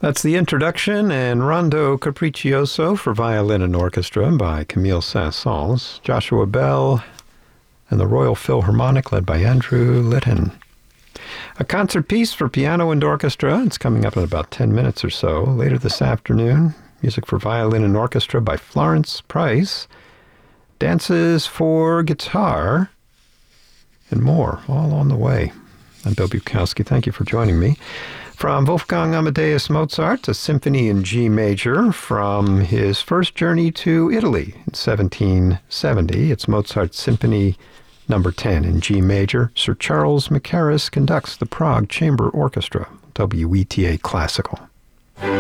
That's the introduction and Rondo Capriccioso for violin and orchestra by Camille Saint-Saëns, Joshua Bell, and the Royal Philharmonic led by Andrew Litton. A concert piece for piano and orchestra. It's coming up in about 10 minutes or so. Later this afternoon, music for violin and orchestra by Florence Price, dances for guitar, and more, all on the way. I'm Bill Bukowski. Thank you for joining me. From Wolfgang Amadeus Mozart, a symphony in G major from his first journey to Italy in 1770. It's Mozart's Symphony No. 10 in G major. Sir Charles Mackerras conducts the Prague Chamber Orchestra, WETA Classical.